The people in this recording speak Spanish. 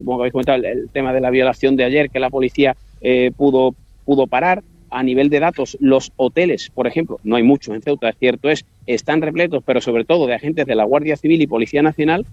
supongo que habéis comentado el tema de la violación de ayer, que la policía pudo parar. A nivel de datos, los hoteles, por ejemplo, no hay muchos en Ceuta, es cierto, están repletos, pero sobre todo de agentes de la Guardia Civil y Policía Nacional,